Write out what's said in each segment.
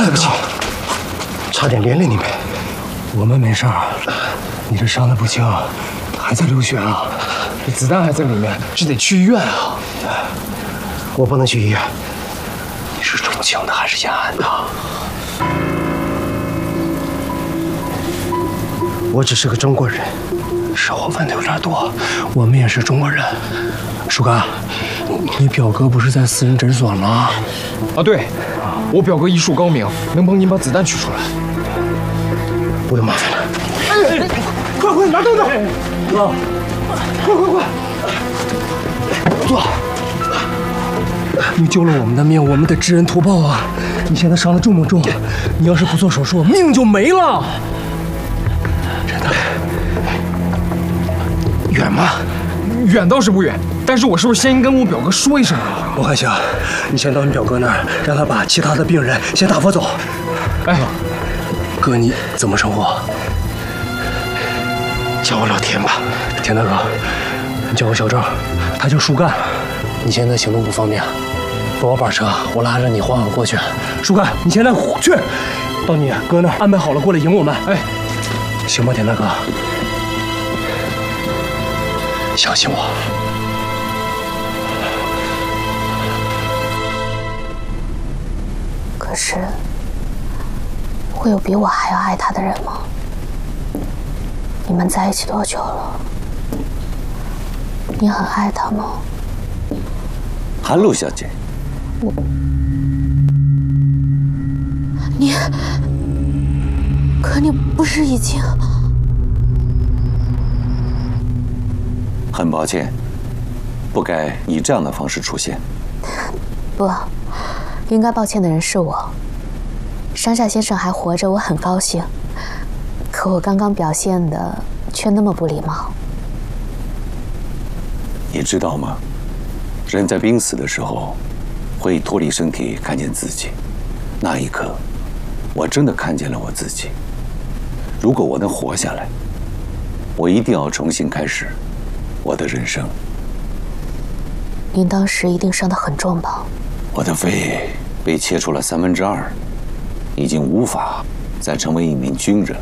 对不起，差点连累你们。 我们没事儿，你这伤的不轻，还在流血啊，这子弹还在里面，这得去医院啊。 我不能去医院。 你是重情的还是延安的？ 我只是个中国人。 是我问的有点多，我们也是中国人。树干，你表哥不是在私人诊所吗？ 啊，对，我表哥医术高明，能帮您把子弹取出来。 不用麻烦了。 哎，快拿凳子！哥，快！坐。你救了我们的命，我们得知恩图报啊！你现在伤得重不重？你要是不做手术，命就没了。真的。远吗？ 远倒是不远，但是我是不是先跟我表哥说一声啊？ 我还行，你先到你表哥那儿，让他把其他的病人先打发走。 哎， 哥，你怎么称呼？ 叫我老田吧。 田大哥，你叫我小郑，他叫树干。你现在行动不方便，帮我把车，我拉着你缓缓过去。树干，你现在去，到你哥那儿安排好了过来迎我们。哎，行吧，田大哥，相信我。 可是，会有比我还要爱他的人吗？你们在一起多久了？你很爱他吗？ 韩露小姐， 可你不是已经…… 很抱歉，不该以这样的方式出现。 不，应该抱歉的人是我。山下先生还活着，我很高兴。可我刚刚表现的却那么不礼貌。 你知道吗？人在濒死的时候，会脱离身体看见自己。那一刻，我真的看见了我自己。如果我能活下来，我一定要重新开始我的人生。 您当时一定伤得很重吧？ 我的肺被切除了2/3，已经无法再成为一名军人。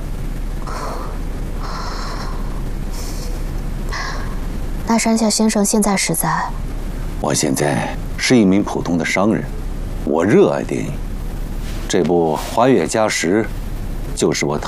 那山下先生现在是在？ 我现在是一名普通的商人，我热爱电影。这部《花月佳时》就是我